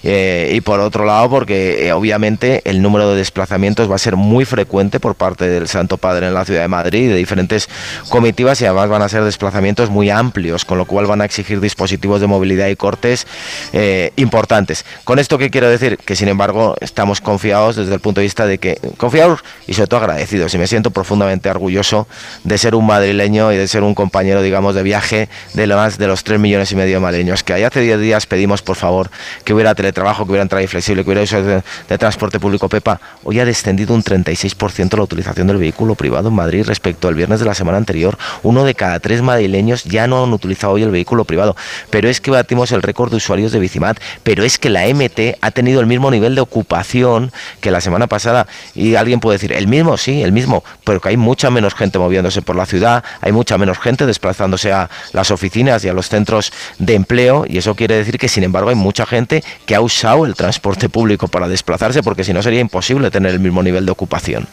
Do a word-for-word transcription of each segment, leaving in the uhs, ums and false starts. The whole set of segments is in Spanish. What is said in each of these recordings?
eh, y por otro lado porque eh, obviamente el número de desplazamientos va a ser muy frecuente por parte del Santo Padre en la ciudad de Madrid, de diferentes comitivas, y además van a ser desplazamientos muy amplios, con lo cual van a exigir dispositivos de movilidad y cortes eh, importantes. ¿Con esto qué quiero decir? Que sin embargo estamos confiados desde el punto de vista de que, confiados y sobre todo agradecidos, y me siento profundamente orgulloso de ser un madrileño y de ser un compañero, digamos, de viaje de más de los tres millones y medio de madrileños, que hace diez días pedimos por favor que hubiera teletrabajo, que hubiera entrada flexible, que hubiera uso de, de transporte público. Pepa, hoy ha descendido un treinta y seis por ciento la utilización del vehículo privado en Madrid respecto al viernes de la semana anterior. Uno de cada tres madrileños ya no han utilizado hoy el vehículo privado, pero es que batimos el récord de usuarios de Bicimat, pero es que la M T ha tenido el mismo nivel de ocupación que la semana pasada, y alguien puede decir, el mismo, sí, el mismo, pero que hay mucha menos gente moviéndose por la ciudad, hay mucha menos gente desplazándose a las oficinas y a los centros de empleo, y eso quiere decir que sin embargo hay mucha gente que ha usado el transporte público para desplazarse, porque si no sería imposible tener el mismo nivel de ocupación.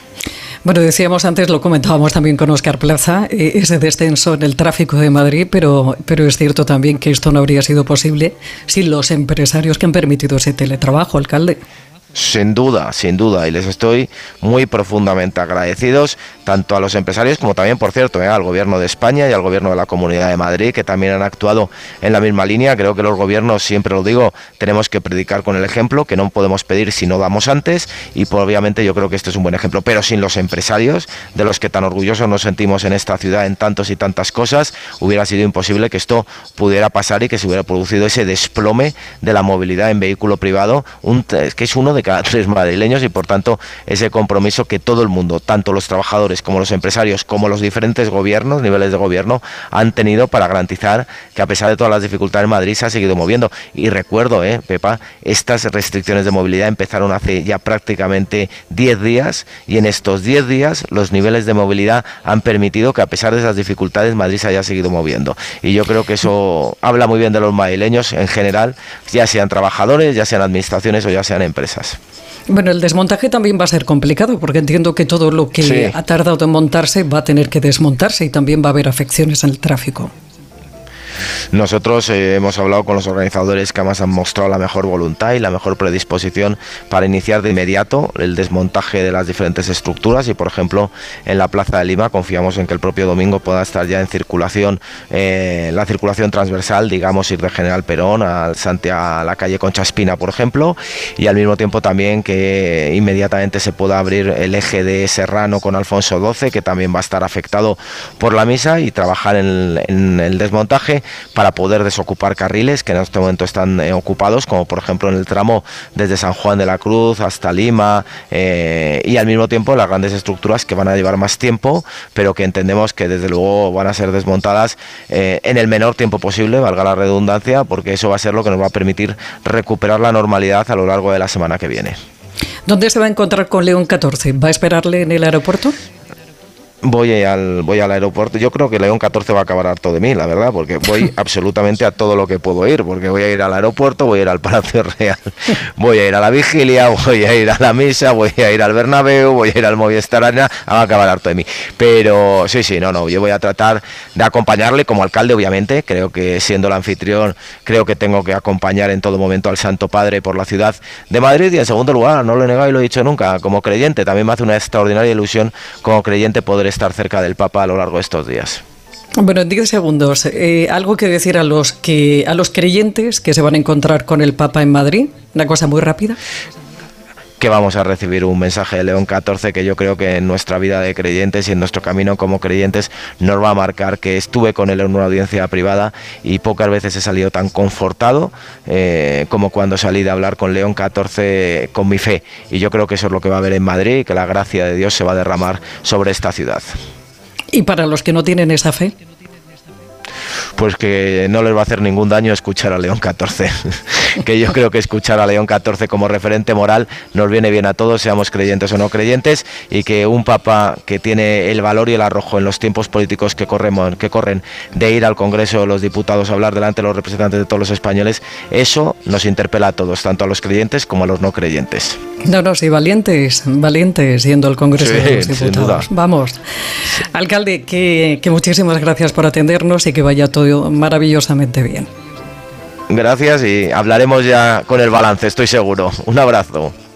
Bueno, decíamos antes, lo comentábamos también con Óscar Plaza, eh, ese descenso en el tráfico de Madrid, pero, pero es cierto también que esto no habría sido posible sin los empresarios que han permitido ese teletrabajo, alcalde. Sin duda, sin duda, y les estoy muy profundamente agradecidos, tanto a los empresarios como también, por cierto, eh, al Gobierno de España y al Gobierno de la Comunidad de Madrid, que también han actuado en la misma línea. Creo que los gobiernos, siempre lo digo, tenemos que predicar con el ejemplo, que no podemos pedir si no damos antes, y pues, obviamente yo creo que este es un buen ejemplo, pero sin los empresarios, de los que tan orgullosos nos sentimos en esta ciudad en tantos y tantas cosas, hubiera sido imposible que esto pudiera pasar y que se hubiera producido ese desplome de la movilidad en vehículo privado, un, que es uno de cada tres madrileños, y por tanto ese compromiso que todo el mundo, tanto los trabajadores como los empresarios, como los diferentes gobiernos, niveles de gobierno, han tenido para garantizar que a pesar de todas las dificultades Madrid se ha seguido moviendo. Y recuerdo, eh, Pepa, estas restricciones de movilidad empezaron hace ya prácticamente diez días, y en estos diez días los niveles de movilidad han permitido que a pesar de esas dificultades Madrid se haya seguido moviendo, y yo creo que eso habla muy bien de los madrileños en general, ya sean trabajadores, ya sean administraciones o ya sean empresas. Bueno, el desmontaje también va a ser complicado, porque entiendo que todo lo que sí ha tardado en montarse va a tener que desmontarse, y también va a haber afecciones en el tráfico. Nosotros eh, hemos hablado con los organizadores, que además han mostrado la mejor voluntad y la mejor predisposición para iniciar de inmediato el desmontaje de las diferentes estructuras, y por ejemplo en la Plaza de Lima confiamos en que el propio domingo pueda estar ya en circulación eh, la circulación transversal, digamos ir de General Perón al Santiago, a la calle Concha Espina por ejemplo, y al mismo tiempo también que inmediatamente se pueda abrir el eje de Serrano con Alfonso doce, que también va a estar afectado por la misa, y trabajar en, en el desmontaje para poder desocupar carriles que en este momento están eh, ocupados, como por ejemplo en el tramo desde San Juan de la Cruz hasta Lima, eh, y al mismo tiempo las grandes estructuras que van a llevar más tiempo, pero que entendemos que desde luego van a ser desmontadas eh, en el menor tiempo posible, valga la redundancia, porque eso va a ser lo que nos va a permitir recuperar la normalidad a lo largo de la semana que viene. ¿Dónde se va a encontrar con León catorce? ¿Va a esperarle en el aeropuerto? Voy al, voy al aeropuerto. Yo creo que León catorce va a acabar harto de mí, la verdad, porque voy absolutamente a todo lo que puedo ir, porque voy a ir al aeropuerto, voy a ir al Palacio Real, voy a ir a la vigilia, voy a ir a la misa, voy a ir al Bernabéu, voy a ir al Movistar Arena, va a acabar harto de mí. Pero sí, sí, no, no, yo voy a tratar de acompañarle como alcalde, obviamente. Creo que siendo el anfitrión, creo que tengo que acompañar en todo momento al Santo Padre por la ciudad de Madrid, y en segundo lugar, no lo he negado y lo he dicho nunca, como creyente, también me hace una extraordinaria ilusión como creyente poder estar cerca del Papa a lo largo de estos días. Bueno, en diez segundos, eh, algo que decir a los que a los creyentes que se van a encontrar con el Papa en Madrid, una cosa muy rápida. Que vamos a recibir un mensaje de León catorce que yo creo que en nuestra vida de creyentes y en nuestro camino como creyentes nos va a marcar, que estuve con él en una audiencia privada y pocas veces he salido tan confortado eh, como cuando salí de hablar con León catorce con mi fe, y yo creo que eso es lo que va a haber en Madrid, y que la gracia de Dios se va a derramar sobre esta ciudad. ¿Y para los que no tienen esa fe? Pues que no les va a hacer ningún daño escuchar a León catorce, que yo creo que escuchar a León catorce como referente moral nos viene bien a todos, seamos creyentes o no creyentes, y que un papa que tiene el valor y el arrojo en los tiempos políticos que, corremos, que corren de ir al Congreso de los Diputados a hablar delante de los representantes de todos los españoles, eso nos interpela a todos, tanto a los creyentes como a los no creyentes. No, no, sí, valientes, valientes yendo al Congreso sí, de los Diputados. Sin duda. Vamos. Sí. Alcalde, que, que muchísimas gracias por atendernos y que vaya todo maravillosamente bien. Gracias y hablaremos ya con el balance, estoy seguro. Un abrazo.